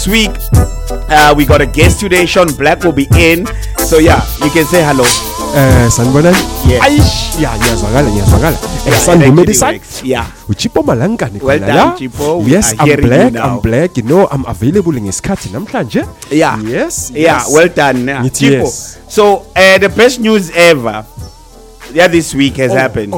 This week, we got a guest today. Sean Black will be in. So yeah, you can say hello. Sanibonani. Yes. Aish, ngiyazwakala. Thank you, side. Yeah. Uchipo malanga Well done, Chipo. We Yes, are hearing you I'm now. black. You know, I'm available ngesikhathi namhlanje. Yeah. Yes. Yeah, well done. Yeah. It's Chipo. yes. So the best news ever. Yeah, this week has happened.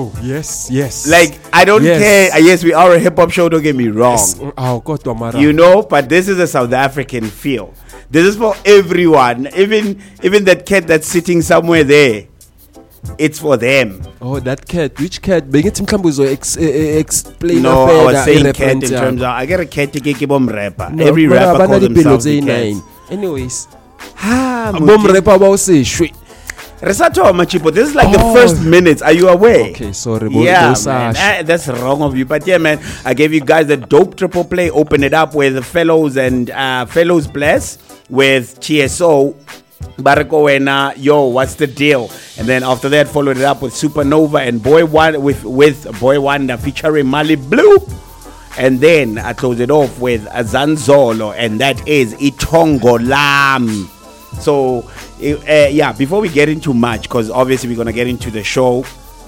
Yes. Like, I don't Yes. care. Yes, we are a hip hop show, don't get me wrong. Oh, kodwa mara. You know, but this is a South African feel. This is for everyone. Even that cat that's sitting somewhere there. It's for them. Oh, that cat. Which cat? Bengithi mhlawumbe uzo explain No, I was further saying cat in reference terms of I get a cat to get bomb rapper. No, Every mara rapper calls banana themselves dipelo the tse cats. Anyways, Muti. bom rapper ba o se shwe. Resato Machipo, this is like the Oh. first minutes. Are you aware? Okay, sorry. Yeah, man. That's wrong of you. But yeah, man, I gave you guys the dope triple play. Open it up with the fellows and fellows bless with TSO. Barako Wena, yo, what's the deal? And then after that, followed it up with Supernova and Boy One with Boy Wonder featuring Mali Blue. And then I close it off with Azanzolo, and that is Itongo Lam. So, yeah, before we get into much, because obviously we're going to get into the show,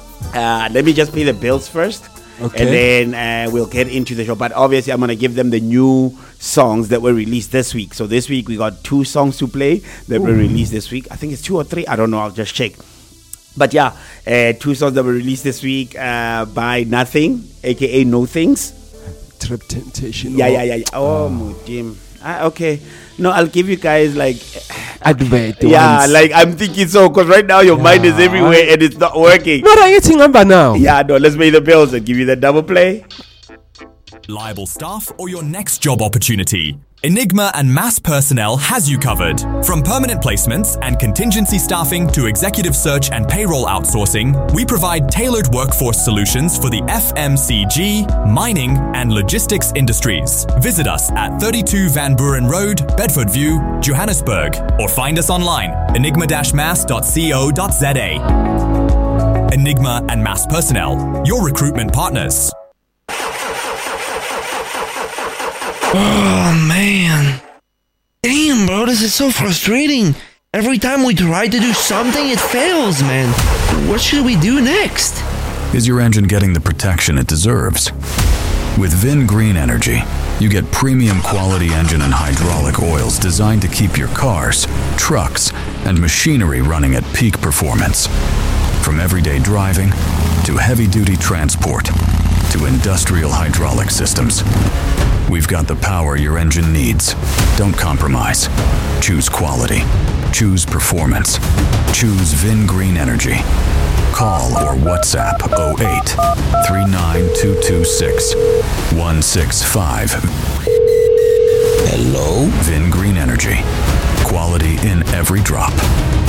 let me just pay the bills first. Okay. And then we'll get into the show. But obviously, I'm going to give them the new songs that were released this week. So this week, we got 2 songs to play that were released this week. I think it's 2 or 3. I don't know. I'll just check. But yeah, 2 songs that were released this week by Nothing, a.k.a. No Things. Trip Temptation. Yeah. Oh, Mutim. Okay. No, I'll give you guys like Advert. yeah, like I'm thinking so because right now your mind is everywhere and it's not working. What are you thinking now? Yeah, no, let's pay the bills and give you the double play. Liable staff or your next job opportunity. Enigma and Mass Personnel has you covered. From permanent placements and contingency staffing to executive search and payroll outsourcing, we provide tailored workforce solutions for the FMCG, mining, and logistics industries. Visit us at 32 Van Buren Road, Bedford View, Johannesburg, or find us online, enigma-mass.co.za. Enigma and Mass Personnel, your recruitment partners. Oh man. Damn, bro, this is so frustrating. Every time we try to do something, it fails, man. What should we do next? Is your engine getting the protection it deserves? With Vin Green Energy, you get premium quality engine and hydraulic oils designed to keep your cars, trucks, and machinery running at peak performance. From everyday driving to heavy-duty transport to industrial hydraulic systems. We've got the power your engine needs. Don't compromise. Choose quality. Choose performance. Choose Vin Green Energy. Call or WhatsApp 08 39226 165. Hello? Vin Green Energy. Quality in every drop.